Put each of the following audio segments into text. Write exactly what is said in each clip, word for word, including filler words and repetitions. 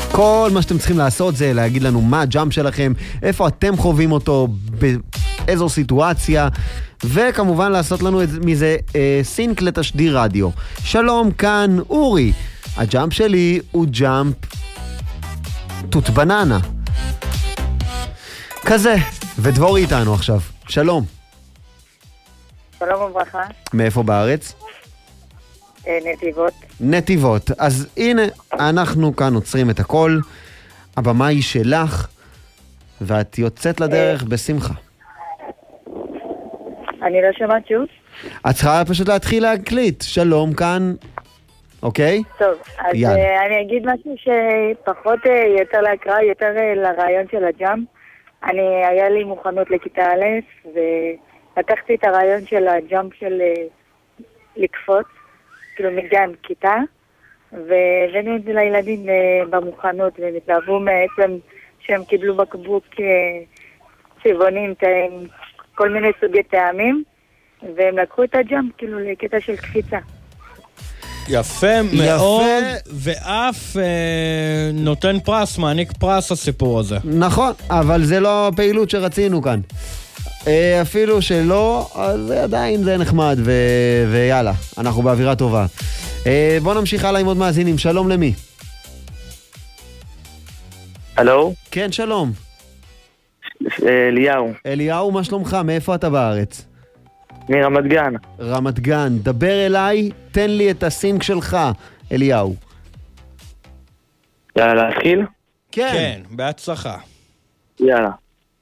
כל מה שאתם צריכים לעשות זה להגיד לנו מה הג'אמפ שלכם, איפה אתם חווים אותו, באיזו סיטואציה, וכמובן לעשות לנו מזה אה, סינק לתשדיר רדיו. שלום, כאן אורי. הג'אמפ שלי הוא ג'אמפ תות בננה. כזה. ודבורי איתנו עכשיו. שלום. שלום וברכה. מאיפה בארץ? נתיבות. נתיבות. אז הנה, אנחנו כאן עוצרים את הכל. הבמה היא שלך, ואת יוצאת לדרך בשמחה. אני לא שמעת שוב. את צריכה פשוט להתחיל להקליט. שלום, כאן. אוקיי? טוב, אז יאללה. אני אגיד משהו שפחות יותר להקרא, יותר לרעיון של הג'אמפ. אני, היה לי מוכנות לכיתה א', ולקחתי את הרעיון של הג'אמפ של לקפוץ, כאילו מגן כיתה, והבאנו את זה לילדים במוכנות, והם התלהבו מעצם שהם קיבלו בקבוק צבעונים, כל מיני סוגי טעמים, והם לקחו את הג'אמפ כאילו לקטע של קפיצה. יפה מאוד, ואף אה, נותן פרס, מעניק פרס הסיפור הזה. נכון, אבל זה לא הפעילות שרצינו כאן. אה, אפילו שלא, אז עדיין זה נחמד, ו- ויאללה, אנחנו באווירה טובה. אה, בוא נמשיך הלאה עם עוד מאזינים. שלום למי? הלו? כן, שלום. אליהו. אליהו, מה שלומך? מאיפה אתה בארץ? מרמת גן. רמת גן. דבר אליי, תן לי את הסינק שלך, אליהו. יאללה, להתחיל? כן. כן, בהצלחה. יאללה.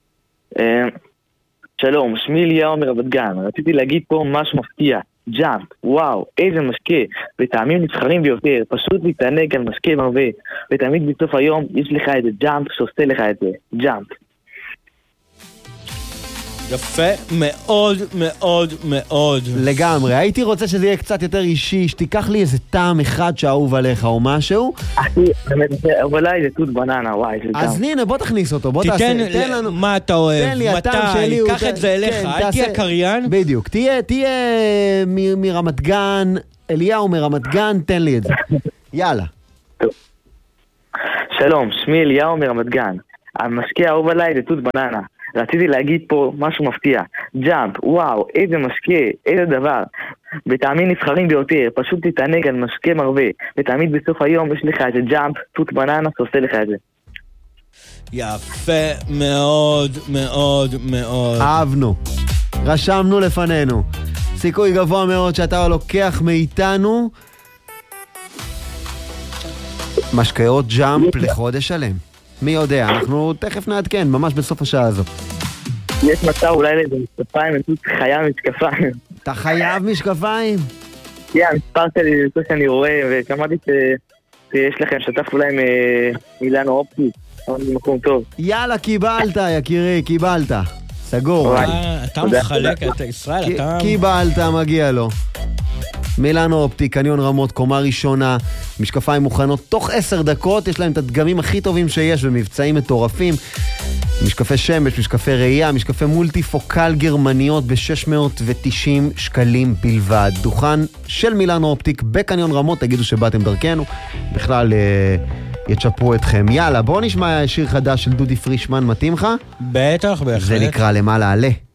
שלום, שמי אליהו מרמת גן. רציתי להגיד פה משהו מפתיע. ג'אמפ, וואו, איזה משקה. בטעמים נבחרים ביותר, פשוט להתענג על משקה מרווה. ותמיד בסוף היום יש לך איזה ג'אמפ שעושה לך את זה. ג'אמפ. יפה מאוד מאוד מאוד. לגמרי, הייתי רוצה שזה יהיה קצת יותר אישי, שתיקח לי איזה טעם אחד שאהוב עליך או משהו. אחי, באמת, אבל אולי זה תות בננה, וואי, זה אז הנה, בוא תכניס אותו, בוא תעשה, תן לנו מה אתה אוהב, מתי, קח את זה אליך, אל תהיה קריין. בדיוק, תהיה מרמת גן, אליהו מרמת גן, תן לי את זה. יאללה. שלום, שמי אליהו מרמת גן. המשקה האהוב עליי זה תות בננה. רציתי להגיד פה משהו מפתיע. ג'אמפ, וואו, איזה משקה, איזה דבר. בטעמים נבחרים ביותר, פשוט תתענג על משקה מרווה. ותמיד בסוף היום יש לך איזה ג'אמפ, תות בננה שעושה לך את זה. יפה מאוד מאוד מאוד. אהבנו. רשמנו לפנינו. סיכוי גבוה מאוד שאתה לוקח מאיתנו משקאות ג'אמפ לחודש שלם. מי יודע, אנחנו תכף נעדכן, ממש בסוף השעה הזו. יש מצב אולי לאיזה משקפיים, אני פשוט חייב משקפיים. אתה חייב משקפיים? כן, המספר שלי זה זה שאני רואה, ושמעתי שיש לכם שתף אולי עם אילנו אופטי, אבל זה מקום טוב. יאללה, קיבלת, יקירי, קיבלת. סגור. אתה מחלק את ישראל, אתה... קיבלת, מגיע לו. מילאנו אופטי, קניון רמות, קומה ראשונה, משקפיים מוכנות תוך עשר דקות, יש להם את הדגמים הכי טובים שיש במבצעים מטורפים, משקפי שמש, משקפי ראייה, משקפי מולטי-פוקל גרמניות ב-שש מאות ותשעים שקלים בלבד. דוכן של מילאנו אופטיק בקניון רמות, תגידו שבאתם דרכנו, בכלל אה, יצ'פרו אתכם. יאללה, בואו נשמע שיר חדש של דודי פרישמן, מתאים לך? בטח, בהחלט. זה נקרא למעלה עלה.